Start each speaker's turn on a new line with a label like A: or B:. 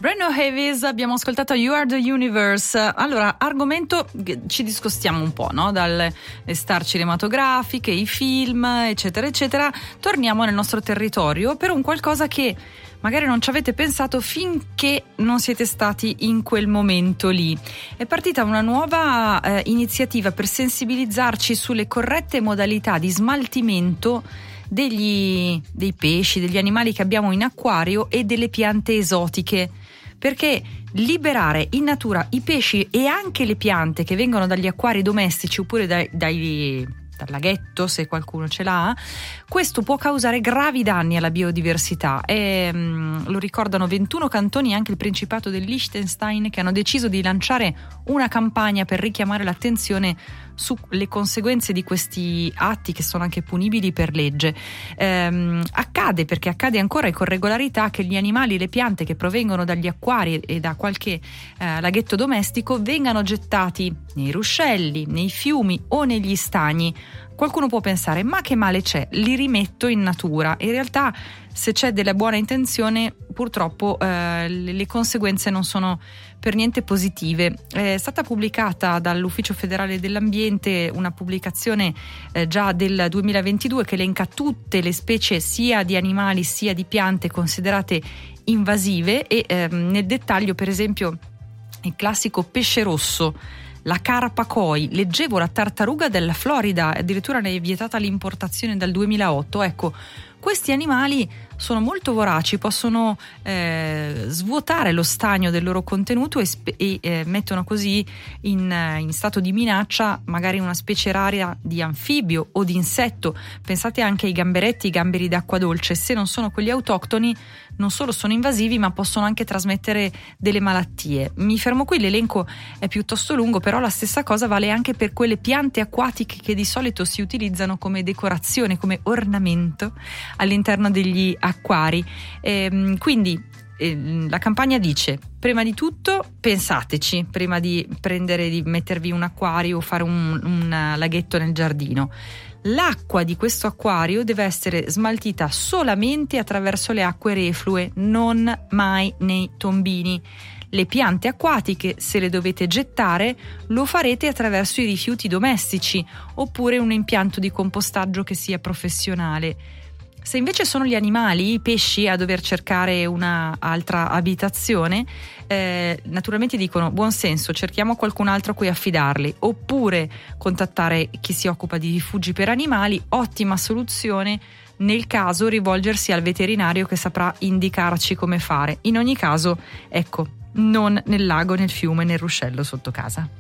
A: Brand New Heavies, abbiamo ascoltato You Are the Universe. Allora, argomento, ci discostiamo un po', no? Dalle star cinematografiche, i film, eccetera, eccetera. Torniamo nel nostro territorio per un qualcosa che magari non ci avete pensato finché non siete stati in quel momento lì. È partita una nuova iniziativa per sensibilizzarci sulle corrette modalità di smaltimento dei pesci, degli animali che abbiamo in acquario e delle piante esotiche, perché liberare in natura i pesci e anche le piante che vengono dagli acquari domestici oppure dal laghetto, se qualcuno ce l'ha, questo può causare gravi danni alla biodiversità e lo ricordano 21 cantoni e anche il Principato del Liechtenstein, che hanno deciso di lanciare una campagna per richiamare l'attenzione sulle conseguenze di questi atti che sono anche punibili per legge. Accade ancora e con regolarità che gli animali e le piante che provengono dagli acquari e da qualche laghetto domestico vengano gettati nei ruscelli, nei fiumi o negli stagni. Qualcuno può pensare: ma che male c'è? Li rimetto in natura. In realtà, se c'è della buona intenzione, purtroppo le conseguenze non sono per niente positive. È stata pubblicata dall'Ufficio Federale dell'Ambiente una pubblicazione già del 2022 che elenca tutte le specie sia di animali sia di piante considerate invasive e nel dettaglio, per esempio, il classico pesce rosso, la carpa koi, leggevo la tartaruga della Florida, addirittura ne è vietata l'importazione dal 2008. Ecco, questi animali sono molto voraci, possono svuotare lo stagno del loro contenuto e mettono così in stato di minaccia magari una specie rara di anfibio o di insetto. Pensate anche ai gamberetti, i gamberi d'acqua dolce. Se non sono quelli autoctoni, non solo sono invasivi, ma possono anche trasmettere delle malattie. Mi fermo qui, l'elenco è piuttosto lungo, però la stessa cosa vale anche per quelle piante acquatiche che di solito si utilizzano come decorazione, come ornamento all'interno degli acquari. Quindi la campagna dice: prima di tutto pensateci prima di mettervi un acquario o fare un laghetto nel giardino. L'acqua di questo acquario deve essere smaltita solamente attraverso le acque reflue, non mai nei tombini. Le piante acquatiche, se le dovete gettare, lo farete attraverso i rifiuti domestici oppure un impianto di compostaggio che sia professionale. Se invece sono gli animali, i pesci, a dover cercare una altra abitazione, naturalmente dicono: buon senso, cerchiamo qualcun altro a cui affidarli, oppure contattare chi si occupa di rifugi per animali. Ottima soluzione, nel caso rivolgersi al veterinario che saprà indicarci come fare. In ogni caso, ecco, non nel lago, nel fiume, nel ruscello sotto casa.